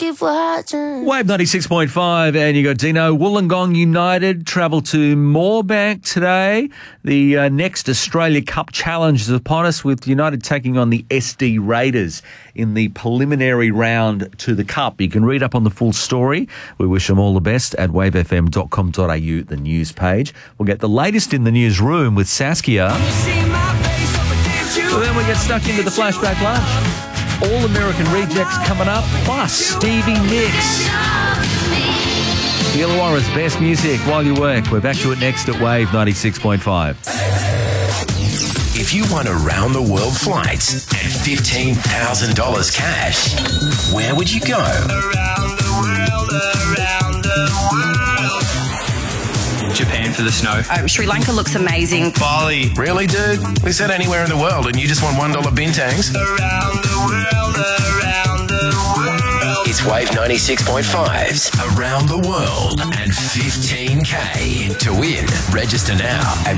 keep watching. Wave 96.5, and you got Dino. Wollongong United travel to Moorebank today. The next Australia Cup challenge is upon us, with United taking on the SD Raiders in the preliminary round to the Cup. You can read up on the full story. We wish them all the best at wavefm.com.au, the news page. We'll get the latest in the newsroom with Saskia. So then we get stuck into the flashback lunch. All American Rejects coming up, plus Stevie Nicks. Illawarra's best music while you work. We're back to it next at Wave 96.5. If you won a round-the-world flight and $15,000 cash, where would you go? Around the world, around the world. Japan for the snow. Sri Lanka looks amazing. Bali. Really, dude? We said anywhere in the world and you just want $1 bintangs? Around the world, around the world. It's Wave 96.5's Around the World and 15K. To win, register now at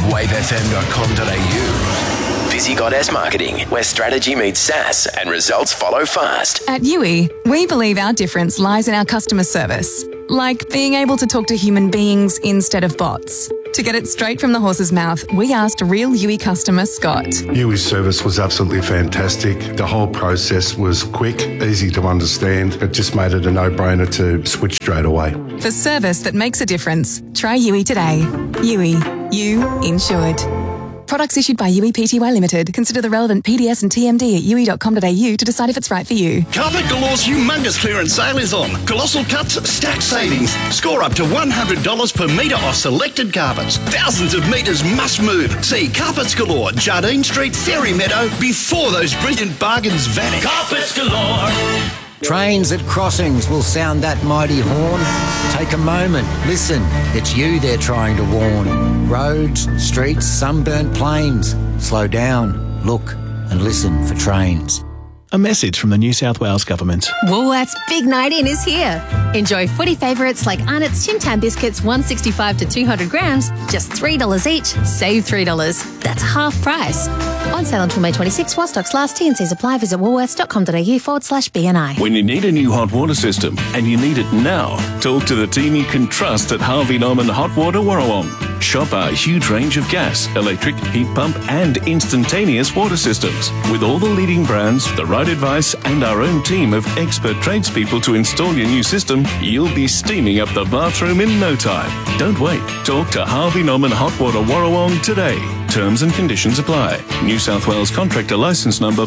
wavefm.com.au. Busy Goddess Marketing, where strategy meets SaaS and results follow fast. At Yui, we believe our difference lies in our customer service. Like being able to talk to human beings instead of bots. To get it straight from the horse's mouth, we asked real Yui customer Scott. Yui's service was absolutely fantastic. The whole process was quick, easy to understand. It just made it a no-brainer to switch straight away. For service that makes a difference, try Yui today. Yui, you insured. Products issued by Yui Pty Limited. Consider the relevant PDS and TMD at yui.com.au to decide if it's right for you. Carpet Galore's humongous clearance sale is on. Colossal cuts, stacked savings. Score up to $100 per metre off selected carpets. Thousands of metres must move. See Carpets Galore, Jardine Street, Ferry Meadow, before those brilliant bargains vanish. Carpets galore. Trains at crossings will sound that mighty horn. Take a moment, listen, it's you they're trying to warn. Roads, streets, sunburnt plains. Slow down, look and listen for trains. A message from the New South Wales Government. Woolworths Big Night In is here. Enjoy footy favourites like Arnott's Tim Tam biscuits, 165 to 200 grams, just $3 each. Save $3. That's half price. On sale until May 26, while stocks last. T&Cs apply. Visit woolworths.com.au/BNI. When you need a new hot water system and you need it now, talk to the team you can trust at Harvey Norman Hot Water Warrawong. Shop our huge range of gas, electric, heat pump and instantaneous water systems. With all the leading brands, the right advice and our own team of expert tradespeople to install your new system, you'll be steaming up the bathroom in no time. Don't wait. Talk to Harvey Norman Hot Water Warrawong today. Terms and conditions apply. New South Wales Contractor Licence Number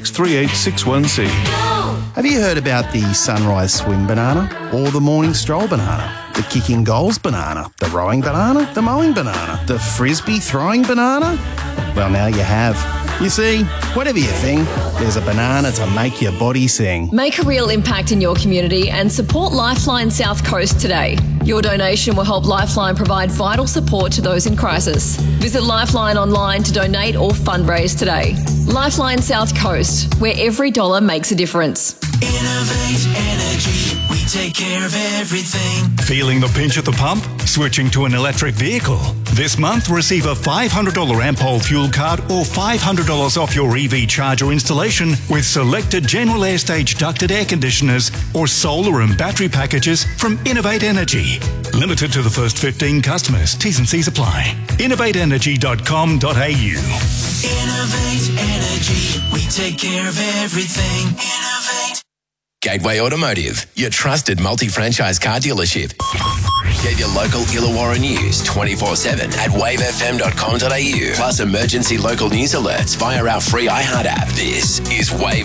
463861C. Have you heard about the sunrise swim banana or the morning stroll banana? The kicking goals banana, the rowing banana, the mowing banana, the frisbee throwing banana? Well, now you have. You see, whatever you think, there's a banana to make your body sing. Make a real impact in your community and support Lifeline South Coast today. Your donation will help Lifeline provide vital support to those in crisis. Visit Lifeline online to donate or fundraise today. Lifeline South Coast, where every dollar makes a difference. Innovate Energy. We take care of everything. Feeling the pinch at the pump? Switching to an electric vehicle? This month, receive a $500 Ampol fuel card or $500 off your EV charger installation with selected General Air Stage ducted air conditioners or solar and battery packages from Innovate Energy. Limited to the first 15 customers. T's and C's apply. innovateenergy.com.au. Innovate Energy. We take care of everything. Innovate. Gateway Automotive, your trusted multi-franchise car dealership. Get your local Illawarra news 24/7 at wavefm.com.au. Plus emergency local news alerts via our free iHeart app. This is Wave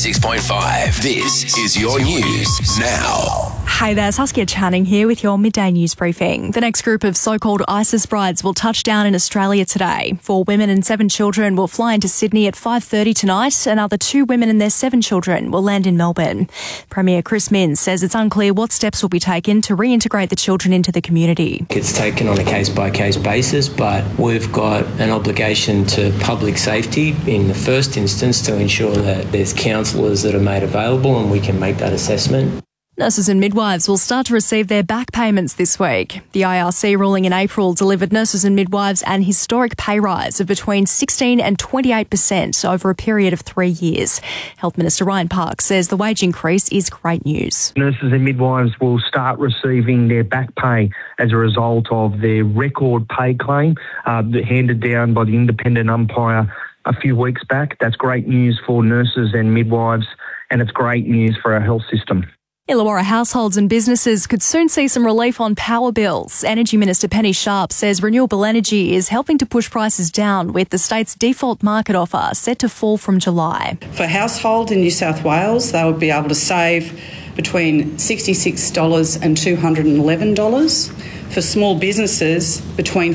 96.5. This is your news now. Hey there, Saskia Channing here with your midday news briefing. The next group of so-called ISIS brides will touch down in Australia today. 4 women and 7 children will fly into Sydney at 5:30 tonight. Another 2 women and their 7 children will land in Melbourne. Premier Chris Minns says it's unclear what steps will be taken to reintegrate the children into the community. It's taken on a case-by-case basis, but we've got an obligation to public safety in the first instance to ensure that there's counsellors that are made available and we can make that assessment. Nurses and midwives will start to receive their back payments this week. The IRC ruling in April delivered nurses and midwives an historic pay rise of between 16 and 28% over a period of 3 years. Health Minister Ryan Parks says the wage increase is great news. Nurses and midwives will start receiving their back pay as a result of their record pay claim handed down by the independent umpire a few weeks back. That's great news for nurses and midwives, and it's great news for our health system. Illawarra households and businesses could soon see some relief on power bills. Energy Minister Penny Sharp says renewable energy is helping to push prices down, with the state's default market offer set to fall from July. For households in New South Wales, they would be able to save between $66 and $211. For small businesses, between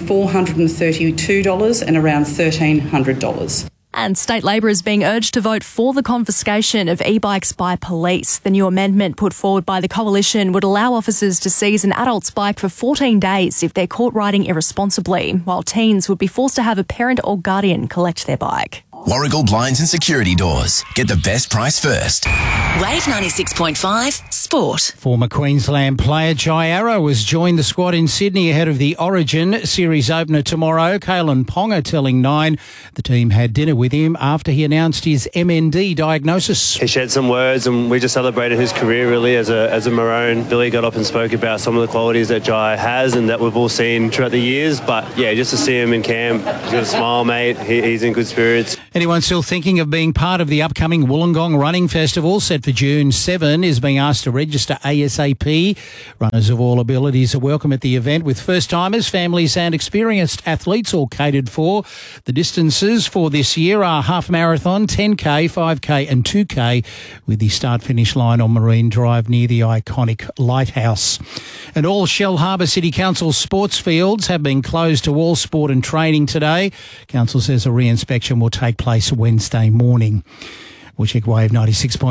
$432 and around $1,300. And state Labor is being urged to vote for the confiscation of e-bikes by police. The new amendment put forward by the Coalition would allow officers to seize an adult's bike for 14 days if they're caught riding irresponsibly, while teens would be forced to have a parent or guardian collect their bike. Warragul Blinds and Security Doors. Get the best price first. Wave 96.5 Sport. Former Queensland player Jai Arrow has joined the squad in Sydney ahead of the Origin series opener tomorrow. Kalen Ponga telling Nine the team had dinner with him after he announced his MND diagnosis. He shared some words and we just celebrated his career really as a Maroon. Billy got up and spoke about some of the qualities that Jai has and that we've all seen throughout the years. But yeah, just to see him in camp, he's got a smile, mate. He's in good spirits. Anyone still thinking of being part of the upcoming Wollongong Running Festival, set for June 7, is being asked to register ASAP. Runners of all abilities are welcome at the event, with first-timers, families and experienced athletes all catered for. The distances for this year are half marathon, 10K, 5K and 2K, with the start-finish line on Marine Drive near the iconic lighthouse. And all Shellharbour City Council sports fields have been closed to all sport and training today. Council says a re-inspection will take place Wednesday morning. We'll check Wave 96.